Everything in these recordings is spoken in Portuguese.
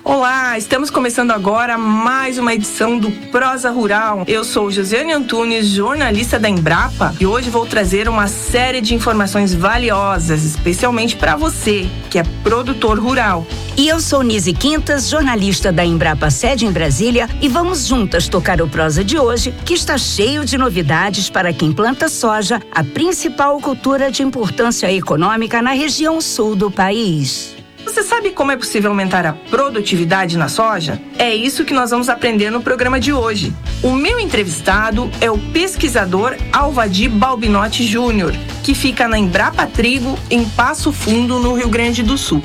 Olá, estamos começando agora mais uma edição do Prosa Rural. Eu sou Josiane Antunes, jornalista da Embrapa, e hoje vou trazer uma série de informações valiosas, especialmente para você, que é produtor rural. E eu sou Nise Quintas, jornalista da Embrapa sede em Brasília, e vamos juntas tocar o Prosa de hoje, que está cheio de novidades para quem planta soja, a principal cultura de importância econômica na região sul do país. Você sabe como é possível aumentar a produtividade na soja? É isso que nós vamos aprender no programa de hoje. O meu entrevistado é o pesquisador Alvadir Balbinotti Júnior, que fica na Embrapa Trigo, em Passo Fundo, no Rio Grande do Sul.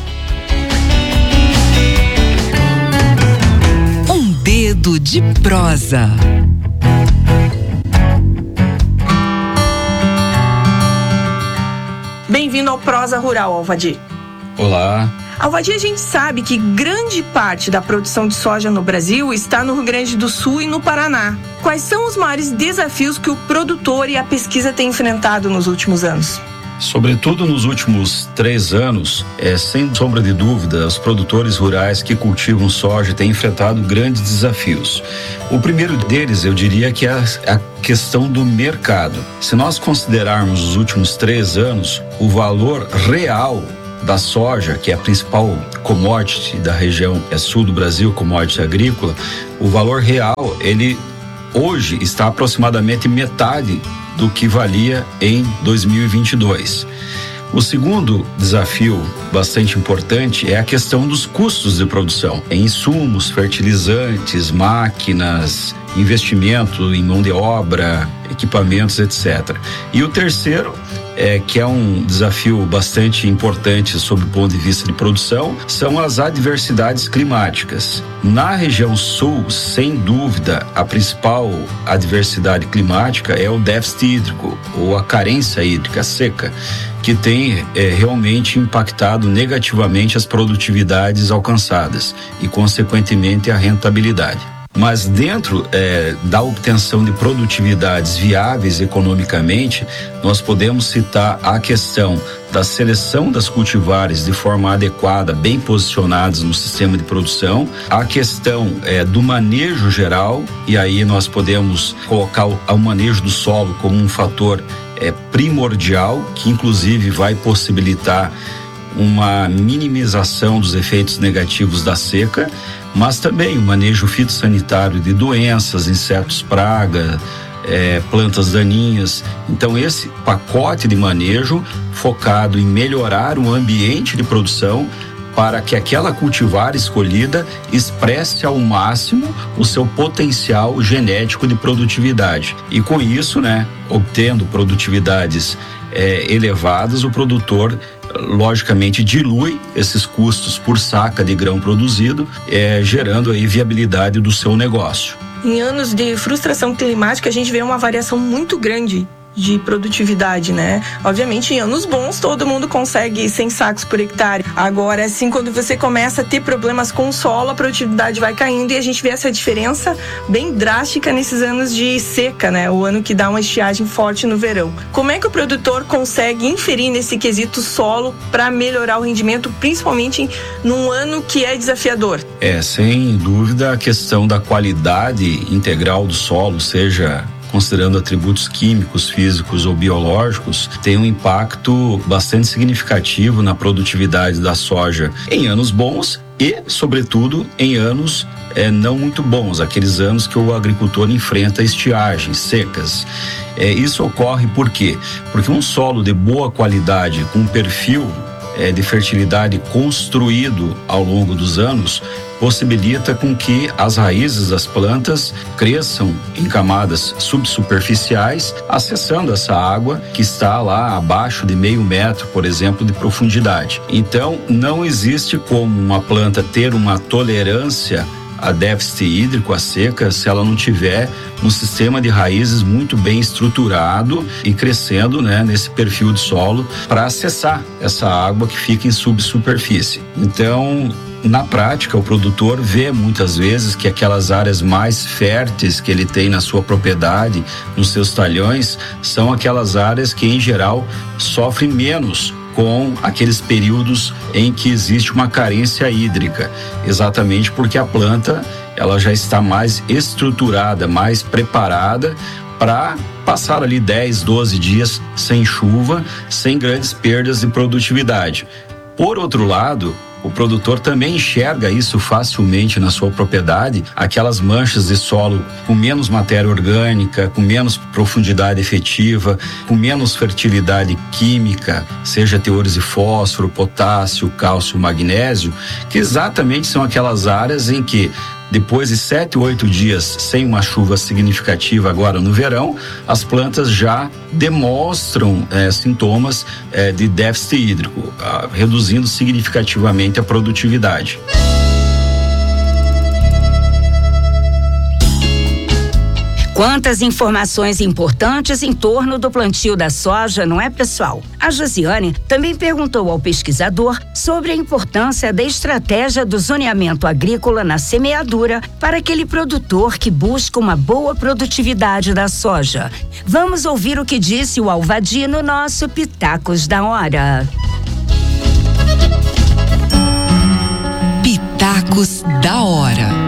Um dedo de prosa. Bem-vindo ao Prosa Rural, Alvadir. Olá. Alvadir, a gente sabe que grande parte da produção de soja no Brasil está no Rio Grande do Sul e no Paraná. Quais são os maiores desafios que o produtor e a pesquisa têm enfrentado nos últimos anos? Sobretudo nos últimos 3 anos, sem sombra de dúvida, os produtores rurais que cultivam soja têm enfrentado grandes desafios. O primeiro deles, eu diria que é a questão do mercado. Se nós considerarmos os últimos 3 anos, o valor real da soja, que é a principal commodity da região sul do Brasil, commodity agrícola, o valor real, ele hoje está aproximadamente metade do que valia em 2022. O segundo desafio bastante importante é a questão dos custos de produção, em insumos, fertilizantes, máquinas, investimento em mão de obra, equipamentos, etc. E o terceiro, que é um desafio bastante importante sob o ponto de vista de produção, são as adversidades climáticas. Na região sul, sem dúvida, a principal adversidade climática é o déficit hídrico, ou a carência hídrica, a seca, que tem realmente impactado negativamente as produtividades alcançadas e, consequentemente, a rentabilidade. Mas dentro da obtenção de produtividades viáveis economicamente, nós podemos citar a questão da seleção das cultivares de forma adequada, bem posicionadas no sistema de produção, a questão do manejo geral, e aí nós podemos colocar o manejo do solo como um fator primordial, que inclusive vai possibilitar uma minimização dos efeitos negativos da seca, mas também o manejo fitossanitário de doenças, insetos praga, plantas daninhas. Então esse pacote de manejo focado em melhorar o ambiente de produção para que aquela cultivar escolhida expresse ao máximo o seu potencial genético de produtividade. E com isso, obtendo produtividades elevadas, o produtor logicamente dilui esses custos por saca de grão produzido, gerando aí viabilidade do seu negócio. Em anos de frustração climática, a gente vê uma variação muito grande de produtividade, né? Obviamente, em anos bons, todo mundo consegue 100 sacos por hectare. Agora, assim, quando você começa a ter problemas com o solo, a produtividade vai caindo e a gente vê essa diferença bem drástica nesses anos de seca, né? O ano que dá uma estiagem forte no verão. Como é que o produtor consegue inferir nesse quesito solo para melhorar o rendimento, principalmente num ano que é desafiador? Sem dúvida, a questão da qualidade integral do solo, seja considerando atributos químicos, físicos ou biológicos, tem um impacto bastante significativo na produtividade da soja em anos bons e, sobretudo, em anos não muito bons, aqueles anos que o agricultor enfrenta estiagens, secas. Isso ocorre por quê? Porque um solo de boa qualidade, com um perfil de fertilidade construído ao longo dos anos, possibilita com que as raízes das plantas cresçam em camadas subsuperficiais, acessando essa água que está lá abaixo de meio metro, por exemplo, de profundidade. Então, não existe como uma planta ter uma tolerância a déficit hídrico, a seca, se ela não tiver um sistema de raízes muito bem estruturado e crescendo, nesse perfil de solo para acessar essa água que fica em subsuperfície. Então, na prática, o produtor vê muitas vezes que aquelas áreas mais férteis que ele tem na sua propriedade, nos seus talhões, são aquelas áreas que, em geral, sofrem menos com aqueles períodos em que existe uma carência hídrica, exatamente porque a planta ela já está mais estruturada, mais preparada para passar ali 10, 12 dias sem chuva, sem grandes perdas de produtividade. Por outro lado, o produtor também enxerga isso facilmente na sua propriedade, aquelas manchas de solo com menos matéria orgânica, com menos profundidade efetiva, com menos fertilidade química, seja teores de fósforo, potássio, cálcio, magnésio, que exatamente são aquelas áreas em que depois de 7, 8 dias sem uma chuva significativa agora no verão, as plantas já demonstram sintomas de déficit hídrico, reduzindo significativamente a produtividade. Quantas informações importantes em torno do plantio da soja, não é, pessoal? A Josiane também perguntou ao pesquisador sobre a importância da estratégia do zoneamento agrícola na semeadura para aquele produtor que busca uma boa produtividade da soja. Vamos ouvir o que disse o Alvadi no nosso Pitacos da Hora. Pitacos da Hora.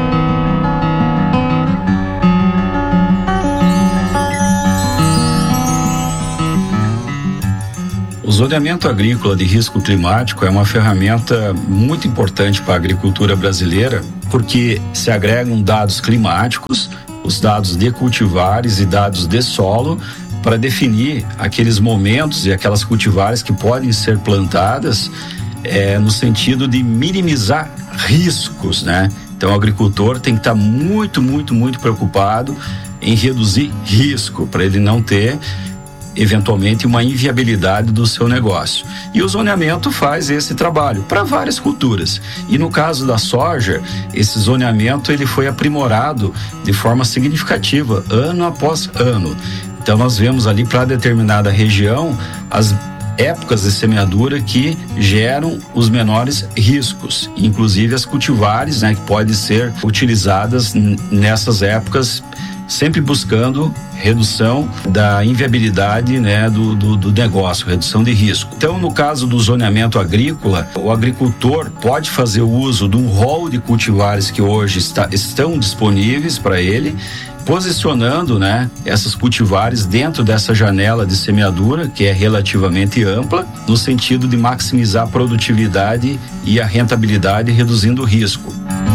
O zoneamento agrícola de risco climático é uma ferramenta muito importante para a agricultura brasileira, porque se agregam dados climáticos, os dados de cultivares e dados de solo, para definir aqueles momentos e aquelas cultivares que podem ser plantadas no sentido de minimizar riscos, né? Então o agricultor tem que estar muito preocupado em reduzir risco, para ele não ter eventualmente uma inviabilidade do seu negócio. E o zoneamento faz esse trabalho para várias culturas. E no caso da soja, esse zoneamento ele foi aprimorado de forma significativa, ano após ano. Então nós vemos ali para determinada região as épocas de semeadura que geram os menores riscos, inclusive as cultivares, né, que podem ser utilizadas nessas épocas, sempre buscando redução da inviabilidade, né, do negócio, redução de risco. Então, no caso do zoneamento agrícola, o agricultor pode fazer o uso de um rol de cultivares que hoje estão disponíveis para ele, posicionando, né, essas cultivares dentro dessa janela de semeadura, que é relativamente ampla, no sentido de maximizar a produtividade e a rentabilidade, reduzindo o risco.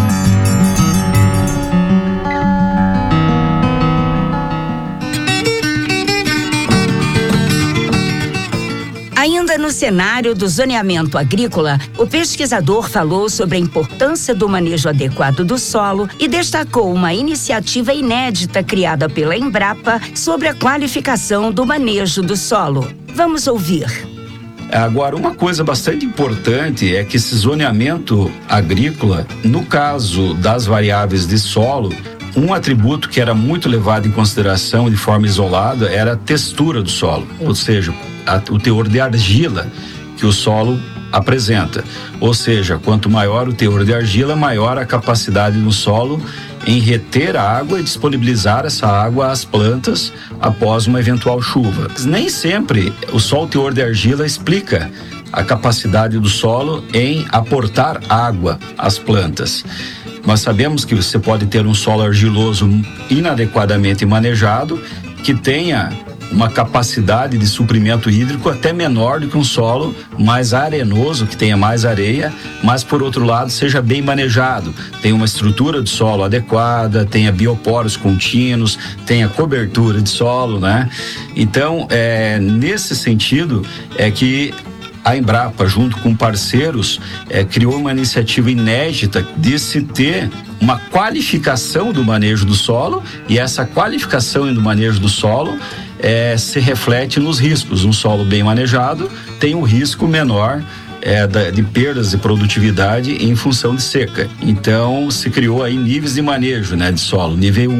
Ainda no cenário do zoneamento agrícola, o pesquisador falou sobre a importância do manejo adequado do solo e destacou uma iniciativa inédita criada pela Embrapa sobre a qualificação do manejo do solo. Vamos ouvir. Agora, uma coisa bastante importante é que esse zoneamento agrícola, no caso das variáveis de solo, um atributo que era muito levado em consideração de forma isolada era a textura do solo, ou seja, o teor de argila que o solo apresenta. Ou seja, quanto maior o teor de argila, maior a capacidade do solo em reter a água e disponibilizar essa água às plantas após uma eventual chuva. Nem sempre o teor de argila explica a capacidade do solo em aportar água às plantas. Nós sabemos que você pode ter um solo argiloso inadequadamente manejado, que tenha uma capacidade de suprimento hídrico até menor do que um solo mais arenoso, que tenha mais areia, mas por outro lado seja bem manejado, tenha uma estrutura de solo adequada, tenha bioporos contínuos, tenha cobertura de solo, né? Então, nesse sentido é que a Embrapa, junto com parceiros, criou uma iniciativa inédita de se ter uma qualificação do manejo do solo, e essa qualificação do manejo do solo se reflete nos riscos. Um solo bem manejado tem um risco menor de perdas de produtividade em função de seca. Então se criou aí níveis de manejo, né, de solo. Nível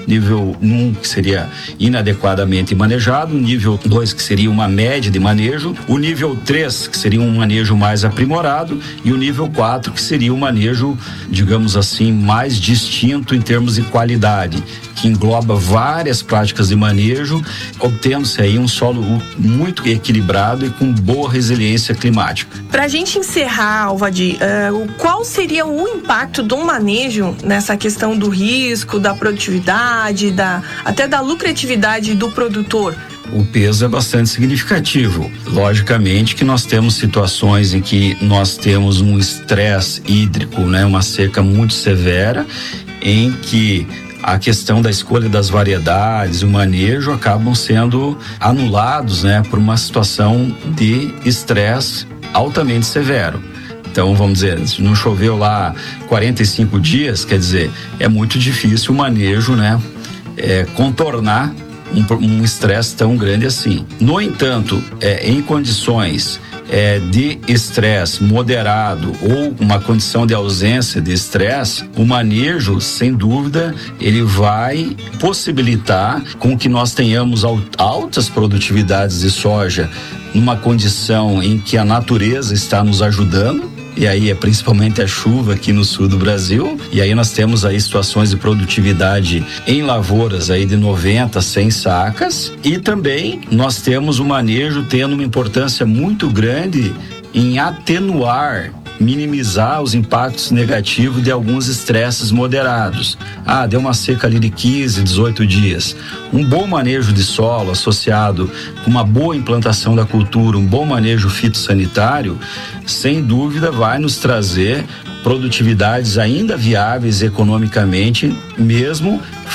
1 que seria inadequadamente manejado, nível 2 que seria uma média de manejo, o nível 3 que seria um manejo mais aprimorado e o nível 4 que seria um manejo, digamos assim, mais distinto em termos de qualidade, que engloba várias práticas de manejo, obtendo-se aí um solo muito equilibrado e com boa resiliência climática. Para a gente encerrar, Alvadir, qual seria o impacto do manejo nessa questão do risco, da produtividade, até da lucratividade do produtor? O peso é bastante significativo. Logicamente que nós temos situações em que nós temos um estresse hídrico, né, uma seca muito severa, em que a questão da escolha das variedades, o manejo acabam sendo anulados, né, por uma situação de estresse altamente severo. Então, vamos dizer, se não choveu lá 45 dias, quer dizer, é muito difícil o manejo, né, contornar um estresse tão grande assim. No entanto, em condições de estresse moderado ou uma condição de ausência de estresse, o manejo, sem dúvida, ele vai possibilitar com que nós tenhamos altas produtividades de soja numa condição em que a natureza está nos ajudando. E aí é principalmente a chuva aqui no sul do Brasil, e aí nós temos aí situações de produtividade em lavouras aí de 90, 100 sacas, e também nós temos o manejo tendo uma importância muito grande em atenuar, minimizar os impactos negativos de alguns estresses moderados. Deu uma seca ali de 15, 18 dias. Um bom manejo de solo associado com uma boa implantação da cultura, um bom manejo fitossanitário, sem dúvida vai nos trazer produtividades ainda viáveis economicamente, mesmo